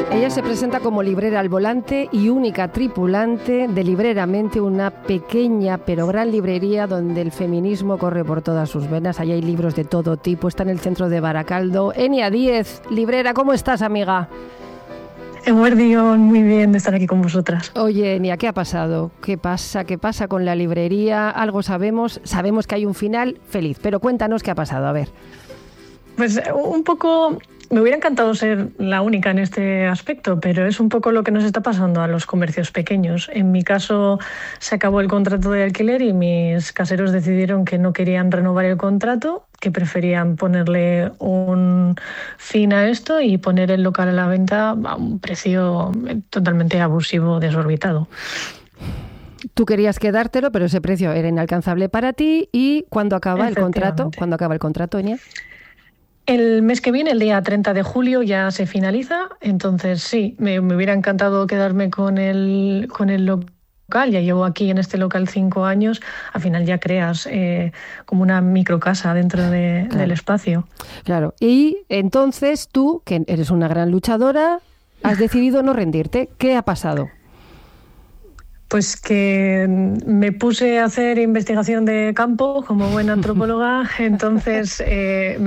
Ella se presenta como librera al volante y única tripulante de Libreramente, una pequeña pero gran librería donde el feminismo corre por todas sus venas. Allí hay libros de todo tipo, está en el centro de Baracaldo. Enia Díez, librera, ¿cómo estás, amiga? Muy bien de estar aquí con vosotras. Oye, Enia, ¿qué ha pasado? ¿Qué pasa? ¿Qué pasa con la librería? Algo sabemos que hay un final feliz, pero cuéntanos qué ha pasado, a ver. Pues un poco, me hubiera encantado ser la única en este aspecto, pero es un poco lo que nos está pasando a los comercios pequeños. En mi caso se acabó el contrato de alquiler y mis caseros decidieron que no querían renovar el contrato, que preferían ponerle un fin a esto y poner el local a la venta a un precio totalmente abusivo, desorbitado. Tú querías quedártelo, pero ese precio era inalcanzable para ti. ¿Y cuándo acaba el contrato? ¿Cuándo acaba el contrato, Enia? El mes que viene, el día 30 de julio, ya se finaliza. Entonces, sí, me hubiera encantado quedarme con el local. Ya llevo aquí en este local 5 años. Al final ya creas como una microcasa dentro del espacio. Claro. Y entonces tú, que eres una gran luchadora, has decidido no rendirte. ¿Qué ha pasado? Pues que me puse a hacer investigación de campo como buena antropóloga, entonces me